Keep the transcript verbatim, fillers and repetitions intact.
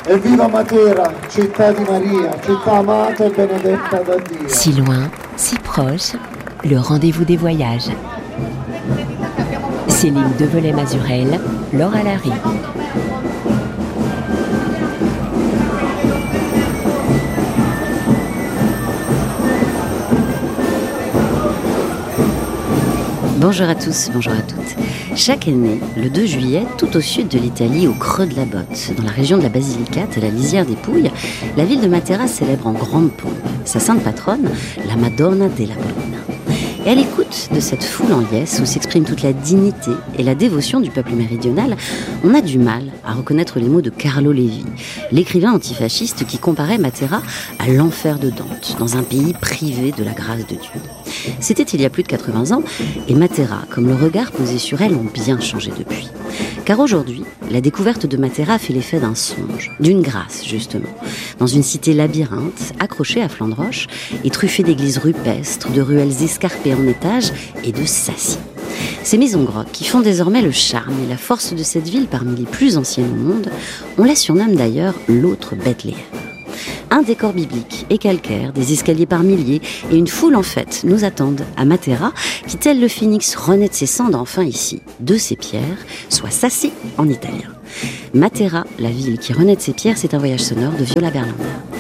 Evviva Matera, città di Maria, città amata e benedetta da Dio. Si loin, si proche, le rendez-vous des voyages. Céline Develay-Mazurel, Laura Larry. Bonjour à tous, bonjour à toutes. Chaque année, le deux juillet, tout au sud de l'Italie, au creux de la Botte, dans la région de la Basilicate, à la lisière des Pouilles, la ville de Matera célèbre en grande pompe sa sainte patronne, la Madonna della Bruna. Et à l'écoute de cette foule en liesse où s'exprime toute la dignité et la dévotion du peuple méridional, on a du mal à reconnaître les mots de Carlo Levi, l'écrivain antifasciste qui comparait Matera à l'enfer de Dante, dans un pays privé de la grâce de Dieu. C'était il y a plus de quatre-vingts ans, et Matera, comme le regard posé sur elle, ont bien changé depuis. Car aujourd'hui, la découverte de Matera fait l'effet d'un songe, d'une grâce justement, dans une cité labyrinthe, accrochée à flanc de roche, et truffée d'églises rupestres, de ruelles escarpées en étages et de sassis. Ces maisons-grottes, qui font désormais le charme et la force de cette ville parmi les plus anciennes au monde, on la surnomme d'ailleurs l'autre Bethléem. Un décor biblique et calcaire, des escaliers par milliers et une foule en fête nous attendent à Matera, qui tel le phénix renaît de ses cendres enfin ici, de ses pierres, soit Sassi en italien. Matera, la ville qui renaît de ses pierres, c'est un voyage sonore de Viola Berlander.